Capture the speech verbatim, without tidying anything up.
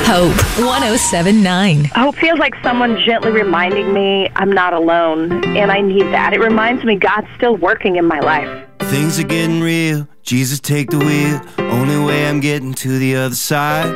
Hope one oh seven point nine. Hope feels like someone gently reminding me I'm not alone, and I need that. It reminds me God's still working in my life. Things are getting real. Jesus, take the wheel. Only way I'm getting to the other side.